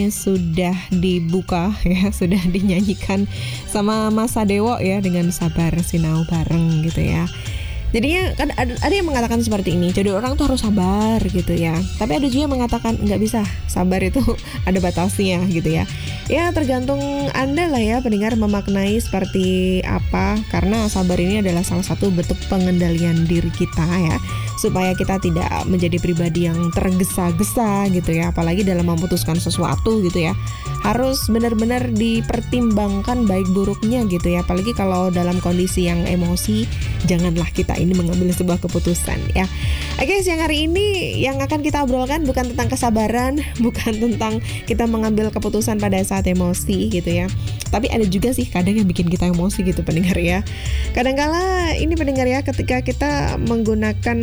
sudah dibuka ya, sudah dinyanyikan sama Mas Sadewo ya dengan Sabar Sinau Bareng gitu ya. Jadinya kan ada yang mengatakan seperti ini, jadi orang tuh harus sabar gitu ya. Tapi ada juga yang mengatakan nggak bisa, sabar itu ada batasnya gitu ya. Ya tergantung Anda lah ya pendengar memaknai seperti apa. Karena sabar ini adalah salah satu bentuk pengendalian diri kita ya, supaya kita tidak menjadi pribadi yang tergesa-gesa gitu ya. Apalagi dalam memutuskan sesuatu gitu ya, harus benar-benar dipertimbangkan baik buruknya gitu ya. Apalagi kalau dalam kondisi yang emosi, janganlah kita ini mengambil sebuah keputusan ya. Oke, siang hari ini yang akan kita obrolkan bukan tentang kesabaran, bukan tentang kita mengambil keputusan pada saat emosi gitu ya. Tapi ada juga sih kadang yang bikin kita emosi gitu pendengar ya. Kadangkala ini pendengar ya, ketika kita menggunakan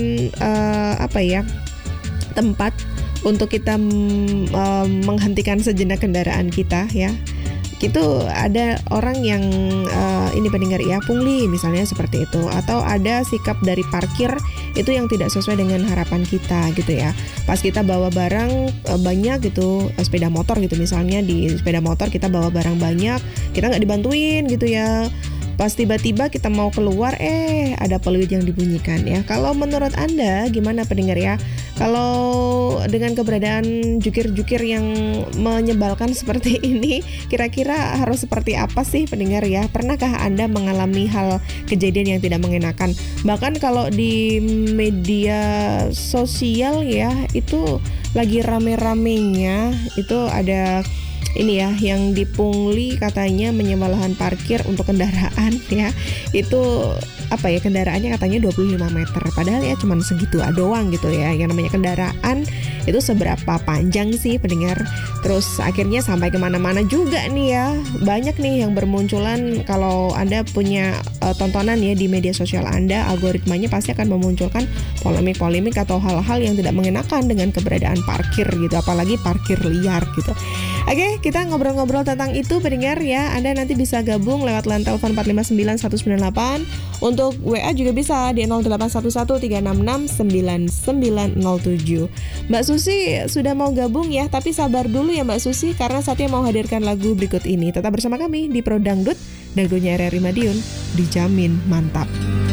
tempat untuk kita menghentikan sejenak kendaraan kita ya. Itu ada orang yang ini pendengar ya, pungli misalnya seperti itu, atau ada sikap dari parkir itu yang tidak sesuai dengan harapan kita gitu ya. Pas kita bawa barang banyak gitu, sepeda motor gitu misalnya, di sepeda motor kita bawa barang banyak, kita nggak dibantuin gitu ya. Pas tiba-tiba kita mau keluar, ada peluit yang dibunyikan ya. Kalau menurut Anda gimana pendengar ya? Kalau dengan keberadaan jukir-jukir yang menyebalkan seperti ini, kira-kira harus seperti apa sih pendengar ya? Pernahkah Anda mengalami hal kejadian yang tidak mengenakan? Bahkan kalau di media sosial ya, itu lagi rame-ramenya, itu ada ini ya, yang dipungli katanya menyewa lahan parkir untuk kendaraan ya. Itu kendaraannya katanya 25 meter, padahal ya cuman segitu doang gitu ya. Yang namanya kendaraan itu seberapa panjang sih pendengar? Terus akhirnya sampai kemana-mana juga nih ya. Banyak nih yang bermunculan. Kalau Anda punya tontonan ya di media sosial Anda, algoritmanya pasti akan memunculkan polemik-polemik atau hal-hal yang tidak mengenakan dengan keberadaan parkir gitu, apalagi parkir liar gitu. Oke, kita ngobrol-ngobrol tentang itu pendengar ya. Anda nanti bisa gabung lewat line telepon 459198. Untuk WA juga bisa di 0811366907. Mbak Susi sudah mau gabung ya, tapi sabar dulu ya Mbak Susi, karena saatnya mau hadirkan lagu berikut ini. Tetap bersama kami di Pro Dangdut, dangdutnya RRI Madiun, dijamin mantap.